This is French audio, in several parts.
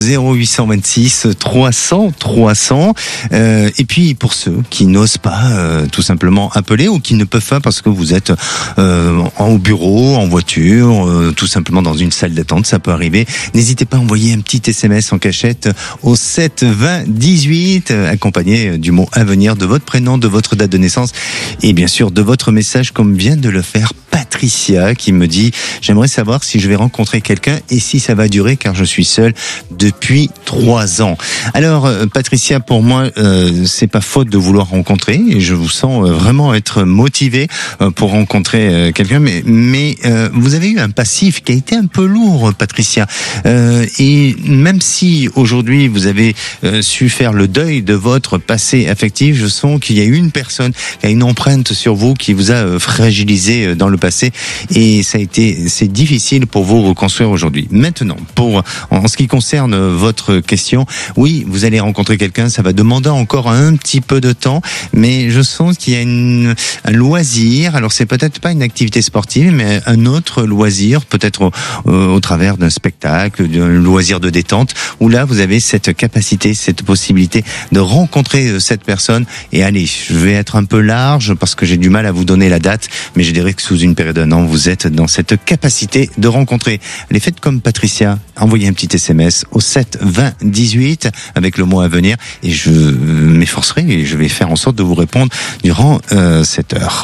0826 300 300. Et puis pour ceux qui n'osent pas tout simplement appeler ou qui ne peuvent pas parce que vous êtes au bureau, en voiture, tout simplement dans une salle d'attente, ça peut arriver. N'hésitez pas à envoyer un petit SMS en cachette au 7 20 18 accompagné du mot à venir, de votre prénom, de votre date de naissance et bien sûr de votre message comme vient de le faire Patricia qui me dit « J'aimerais savoir si je vais rencontrer quelqu'un et si ça va durer car je suis seule depuis 3 ans. » Alors Patricia, pour moi, c'est pas faute de vouloir rencontrer et je vous sens vraiment être motivée pour rencontrer quelqu'un, mais vous avez eu un passif qui a été un peu lourd, Patricia. Et même si aujourd'hui vous avez su faire le deuil de votre passé affectif, je sens qu'il y a une personne qui a une empreinte sur vous qui vous a fragilisé dans le passé et c'est difficile pour vous reconstruire aujourd'hui. Maintenant, en ce qui concerne votre question, oui, vous allez rencontrer quelqu'un, ça va demander encore un petit peu de temps, mais je sens qu'il y a un loisir. Alors c'est peut-être pas une activité sportive, mais un autre loisir, peut-être au travers d'un spectacle, d'un loisir de détente, où là vous avez cette capacité, cette possibilité de rencontrer cette personne. Et allez, je vais être un peu large parce que j'ai du mal à vous donner la date, mais je dirais que sous une période d'un an, vous êtes dans cette capacité de rencontrer. Allez, faites comme Patricia, envoyez un petit SMS au 7 20 18 avec le mot à venir et je m'efforcerai et je vais faire en sorte de vous répondre durant cette heure.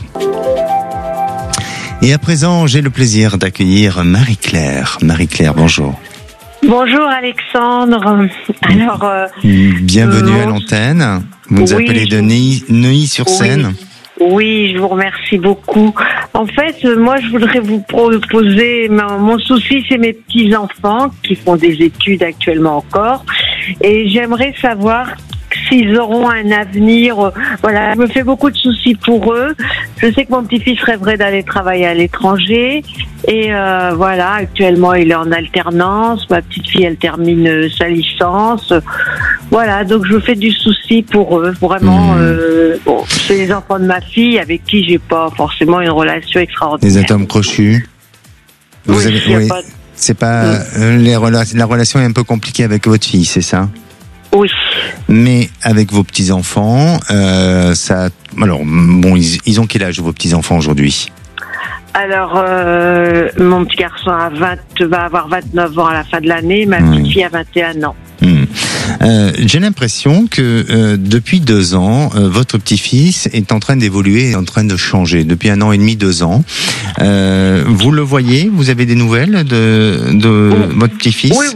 Et à présent, j'ai le plaisir d'accueillir Marie-Claire. Marie-Claire, bonjour. Bonjour Alexandre. Alors, bienvenue à l'antenne. Vous nous appelez de Neuilly-sur-Seine. Oui, je vous remercie beaucoup. En fait, moi, je voudrais vous proposer, mon souci, c'est mes petits-enfants qui font des études actuellement encore. Et j'aimerais savoir s'ils auront un avenir. Voilà, je me fais beaucoup de soucis pour eux. Je sais que mon petit-fils rêverait d'aller travailler à l'étranger. Et voilà, actuellement, il est en alternance. Ma petite-fille, elle termine sa licence. Voilà, donc je me fais du souci pour eux. Vraiment, bon, c'est les enfants de ma fille avec qui j'ai pas forcément une relation extraordinaire. Des atomes crochus. C'est pas la relation est un peu compliquée avec votre fille, c'est ça? Oui. Mais avec vos petits-enfants, alors bon, ils ont quel âge vos petits-enfants aujourd'hui? Alors, mon petit garçon va avoir 29 ans à la fin de l'année, ma petite fille a 21 ans. J'ai l'impression que depuis 2 ans, votre petit-fils est en train d'évoluer, en train de changer. Depuis 1 an et demi, 2 ans. Vous le voyez? Vous avez des nouvelles de votre petit-fils? Oui.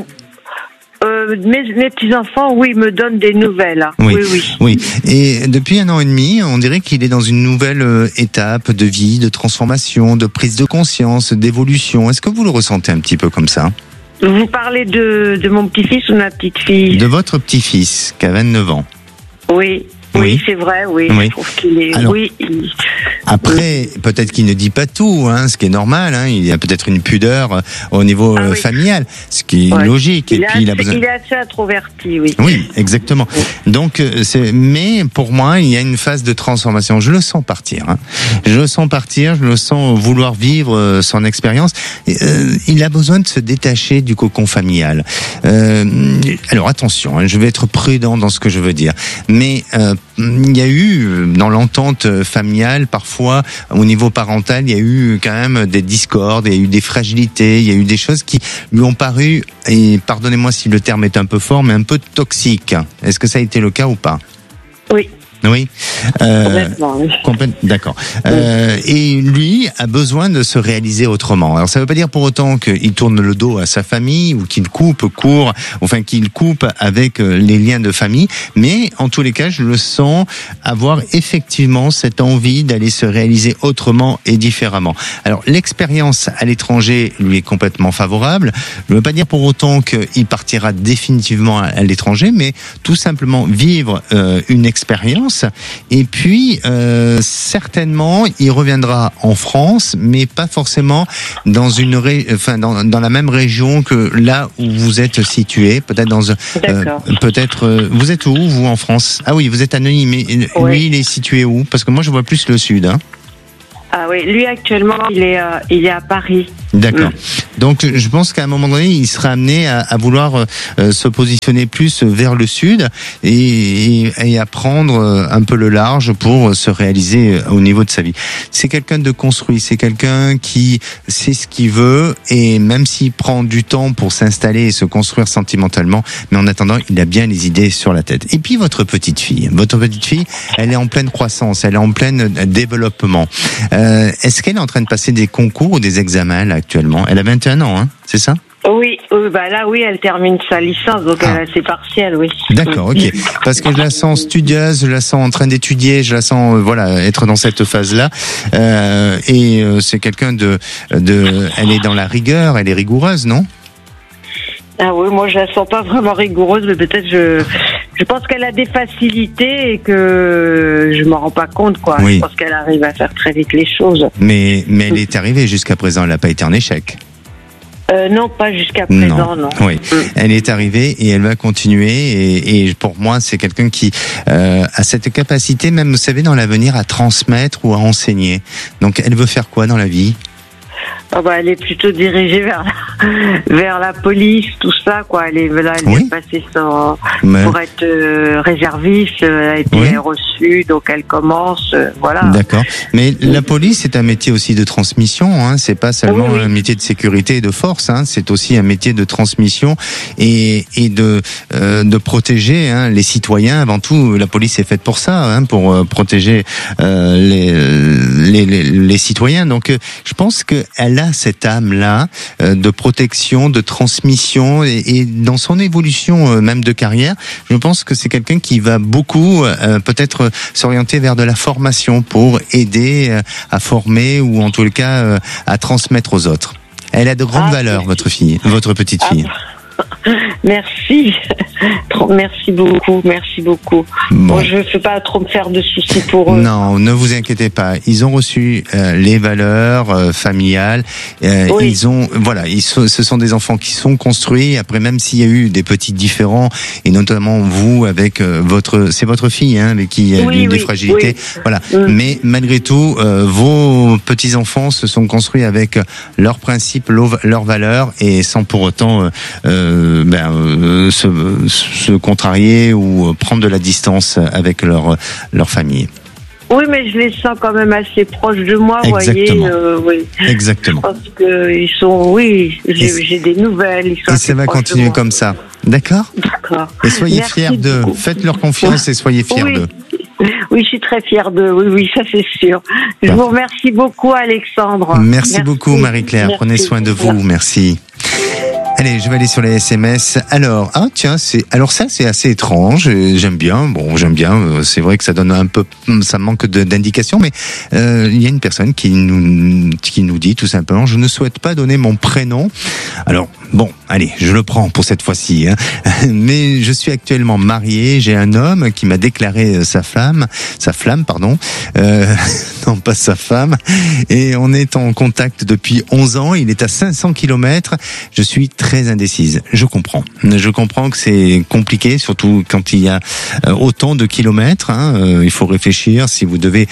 Mes petits-enfants, oui, me donnent des nouvelles. Oui. Et depuis 1 an et demi, on dirait qu'il est dans une nouvelle étape de vie, de transformation, de prise de conscience, d'évolution. Est-ce que vous le ressentez un petit peu comme ça? Vous parlez de mon petit-fils ou de ma petite-fille? De votre petit-fils, qui a 29 ans. Oui, c'est vrai, oui. Je trouve qu'il est... Alors, après, peut-être qu'il ne dit pas tout, ce qui est normal. Il y a peut-être une pudeur au niveau familial, ce qui est logique. Il est assez introverti, oui. Oui, exactement. Donc, mais pour moi, il y a une phase de transformation. Je le sens partir. Je le sens vouloir vivre son expérience. Il a besoin de se détacher du cocon familial. Alors attention, je vais être prudent dans ce que je veux dire. Mais il y a eu, dans l'entente familiale, parfois, au niveau parental, il y a eu quand même des discordes, il y a eu des fragilités, il y a eu des choses qui lui ont paru, et pardonnez-moi si le terme est un peu fort, mais un peu toxiques. Est-ce que ça a été le cas ou pas? Oui. Oui. Complètement. D'accord. Et lui a besoin de se réaliser autrement. Alors ça ne veut pas dire pour autant qu'il tourne le dos à sa famille ou qu'il coupe court, enfin qu'il coupe avec les liens de famille, mais en tous les cas, je le sens avoir effectivement cette envie d'aller se réaliser autrement et différemment. Alors l'expérience à l'étranger lui est complètement favorable. Je ne veux pas dire pour autant qu'il partira définitivement à l'étranger, mais tout simplement vivre une expérience. Et puis certainement il reviendra en France, mais pas forcément dans dans la même région que là où vous êtes situé. Peut-être vous êtes où vous en France? Ah oui, vous êtes à Neuilly, mais lui il est situé où? Parce que moi je vois plus le sud. Ah oui, lui actuellement il est à Paris. D'accord. Donc, je pense qu'à un moment donné, il sera amené à vouloir se positionner plus vers le sud et à prendre un peu le large pour se réaliser au niveau de sa vie. C'est quelqu'un de construit, c'est quelqu'un qui sait ce qu'il veut et même s'il prend du temps pour s'installer et se construire sentimentalement, mais en attendant, il a bien les idées sur la tête. Et puis, votre petite fille, elle est en pleine croissance, elle est en plein développement. Est-ce qu'elle est en train de passer des concours ou des examens là actuellement? Elle a 21 ans, hein, c'est ça? Oui, elle termine sa licence, donc elle a ses partiels, oui. D'accord, ok. Parce que je la sens studieuse, je la sens en train d'étudier, je la sens, être dans cette phase-là. Et c'est quelqu'un elle est dans la rigueur, elle est rigoureuse, non? Ah oui, moi je la sens pas vraiment rigoureuse, mais peut-être je pense qu'elle a des facilités et que je m'en rends pas compte, quoi. Oui. Je pense qu'elle arrive à faire très vite les choses. Mais elle est arrivée jusqu'à présent, elle n'a pas été en échec. Non, pas jusqu'à présent, non. Oui, elle est arrivée et elle va continuer. Et pour moi, c'est quelqu'un qui a cette capacité, même, vous savez, dans l'avenir, à transmettre ou à enseigner. Donc, elle veut faire quoi dans la vie? Elle est plutôt dirigée vers la police, tout ça, quoi. Elle est passée pour être réserviste, elle a été reçue, donc elle commence, voilà. D'accord. Mais la police, c'est un métier aussi de transmission, hein. C'est pas seulement un métier de sécurité et de force, hein. C'est aussi un métier de transmission et de protéger, hein, les citoyens. Avant tout, la police est faite pour ça, hein, pour protéger les citoyens. Donc, je pense qu'elle a cette âme-là de protection, de transmission et dans son évolution même de carrière, je pense que c'est quelqu'un qui va beaucoup peut-être s'orienter vers de la formation pour aider à former ou en tout cas à transmettre aux autres. Elle a de grandes valeurs, votre petite fille. Merci. Merci beaucoup. Bon, je ne veux pas trop me faire de soucis pour eux. Non, ne vous inquiétez pas. Ils ont reçu les valeurs familiales. Ce sont des enfants qui sont construits. Après, même s'il y a eu des petits différends, et notamment vous avec c'est votre fille, hein, avec qui il y a eu des fragilités. Oui. Voilà. Mais malgré tout, vos petits enfants se sont construits avec leurs principes, leurs valeurs, et sans pour autant se contrarier ou prendre de la distance avec leur famille. Oui, mais je les sens quand même assez proches de moi, vous voyez. Exactement. Parce qu'ils sont, j'ai des nouvelles. Et ça va continuer comme ça. D'accord. Et soyez fiers d'eux. Faites-leur confiance et soyez fiers d'eux. Oui, je suis très fière d'eux. Oui, ça c'est sûr. Je vous remercie beaucoup, Alexandre. Merci beaucoup, Marie-Claire. Prenez soin de vous. Merci. Allez, je vais aller sur les SMS. Alors, ça c'est assez étrange. J'aime bien. C'est vrai que ça donne ça manque d'indications, mais il y a une personne qui nous dit tout simplement: je ne souhaite pas donner mon prénom. Alors, allez, je le prends pour cette fois-ci, hein. Mais je suis actuellement marié. J'ai un homme qui m'a déclaré sa flamme, non pas sa femme. Et on est en contact depuis 11 ans. Il est à 500 km. Je suis très indécise. Je comprends que c'est compliqué, surtout quand il y a autant de kilomètres, hein. Il faut réfléchir si vous devez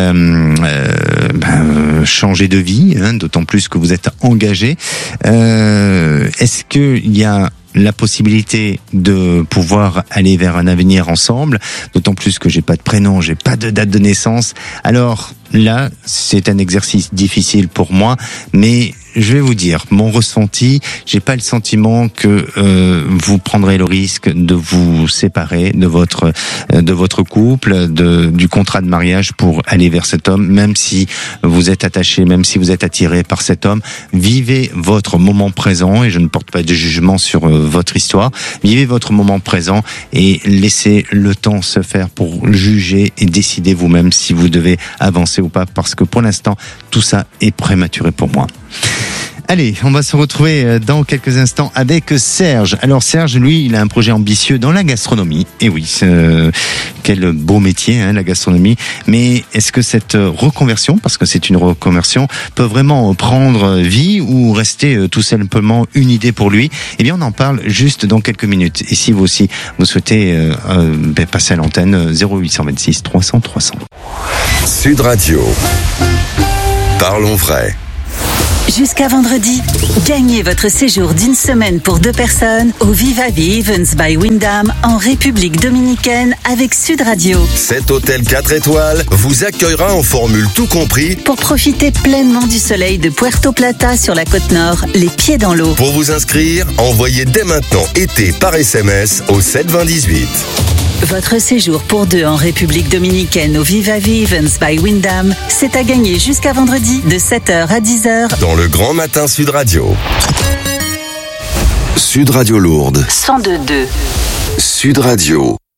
changer de vie, hein, d'autant plus que vous êtes engagé. Est-ce qu'il y a la possibilité de pouvoir aller vers un avenir ensemble, d'autant plus que j'ai pas de prénom, j'ai pas de date de naissance. Alors là, c'est un exercice difficile pour moi, mais je vais vous dire, mon ressenti, j'ai pas le sentiment que vous prendrez le risque de vous séparer de votre couple, du contrat de mariage pour aller vers cet homme, même si vous êtes attaché, même si vous êtes attiré par cet homme. Vivez votre moment présent, et je ne porte pas de jugement sur votre histoire. Vivez votre moment présent et laissez le temps se faire pour juger et décider vous-même si vous devez avancer ou pas, parce que pour l'instant, tout ça est prématuré pour moi. Allez, on va se retrouver dans quelques instants avec Serge. Alors Serge, lui, il a un projet ambitieux dans la gastronomie. Et oui, quel beau métier, hein, la gastronomie. Mais est-ce que cette reconversion, parce que c'est une reconversion, peut vraiment prendre vie ou rester tout simplement une idée pour lui? Eh bien, on en parle juste dans quelques minutes. Et si vous aussi, vous souhaitez passer à l'antenne, 0826 300 300. Sud Radio. Parlons vrai. Jusqu'à vendredi, gagnez votre séjour d'une semaine pour 2 personnes au Viva Events by Wyndham en République Dominicaine avec Sud Radio. Cet hôtel 4 étoiles vous accueillera en formule tout compris Pour profiter pleinement du soleil de Puerto Plata sur la côte nord, les pieds dans l'eau. Pour vous inscrire, envoyez dès maintenant été par SMS au 72018. Votre séjour pour 2 en République Dominicaine au Viva Events by Wyndham, c'est à gagner jusqu'à vendredi de 7h à 10h Dans le Grand Matin Sud Radio. Sud Radio Lourdes. 102.2. Sud Radio.